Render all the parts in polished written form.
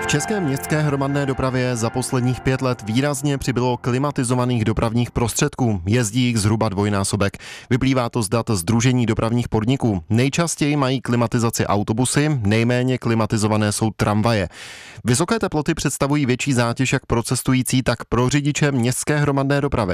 V české městské hromadné dopravě za posledních 5 let výrazně přibylo klimatizovaných dopravních prostředků. Jezdí jich zhruba dvojnásobek. Vyplývá to z dat Sdružení dopravních podniků. Nejčastěji mají klimatizaci autobusy, nejméně klimatizované jsou tramvaje. Vysoké teploty představují větší zátěž jak pro cestující, tak pro řidiče městské hromadné dopravy.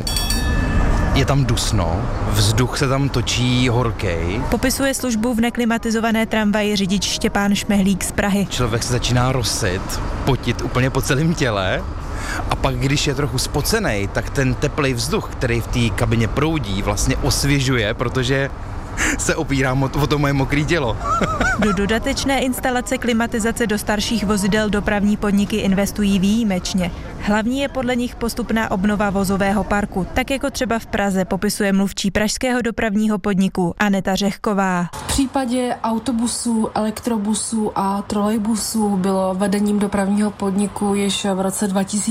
Je tam dusno, vzduch se tam točí horkej. Popisuje službu v neklimatizované tramvaji řidič Štěpán Šmehlík z Prahy. Člověk se začíná rosit, potit úplně po celém těle a pak, když je trochu spocenej, tak ten teplej vzduch, který v té kabině proudí, vlastně osvěžuje, protože se opírám o to moje mokré tělo. Do dodatečné instalace klimatizace do starších vozidel dopravní podniky investují výjimečně. Hlavní je podle nich postupná obnova vozového parku, tak jako třeba v Praze, popisuje mluvčí pražského dopravního podniku Aneta Řehková. V případě autobusů, elektrobusů a trolejbusů bylo vedením dopravního podniku již v roce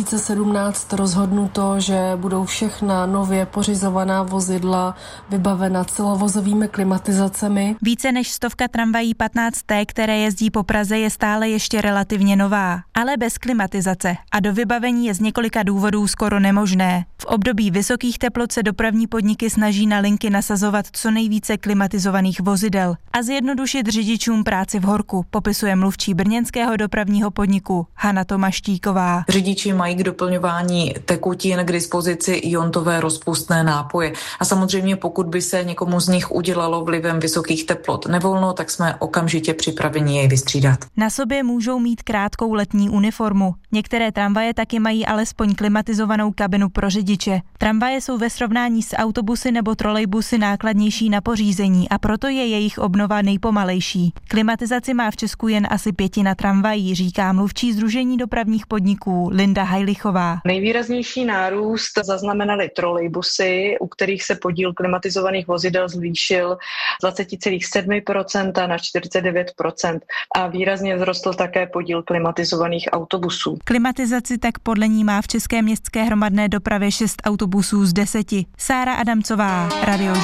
2017 rozhodnuto, že budou všechna nově pořizovaná vozidla vybavena celovozovými klimatizacemi. Více než 100 tramvají 15T, které jezdí po Praze, je stále ještě relativně nová, ale bez klimatizace a do vybavení je z několika důvodů skoro nemožné. V období vysokých teplot se dopravní podniky snaží na linky nasazovat co nejvíce klimatizovaných vozidel a zjednodušit řidičům práci v horku, popisuje mluvčí brněnského dopravního podniku Hana Tomaštíková. Řidiči mají k doplňování tekutin k dispozici iontové rozpustné nápoje. A samozřejmě pokud by se někomu z nich udělalo vlivem vysokých teplot nevolno, tak jsme okamžitě připraveni jej vystřídat. Na sobě můžou mít krátkou letní uniformu. Některé tramvaje taky mají alespoň klimatizovanou kabinu pro řidiče. Tramvaje jsou ve srovnání s autobusy nebo trolejbusy nákladnější na pořízení a proto je jejich obnova nejpomalejší. Klimatizaci má v Česku jen asi 1/5 tramvají, říká mluvčí Sdružení dopravních podniků Linda Hajlichová. Nejvýraznější nárůst zaznamenaly trolejbusy, u kterých se podíl klimatizovaných vozidel zvýšil z 20,7% na 49% a výrazně vzrostl také podíl klimatizovaných autobusů. Klimatizaci tak podle ní má v české městské hromadné dopravě 6 autobusů z 10. Sára Adamcová, Radio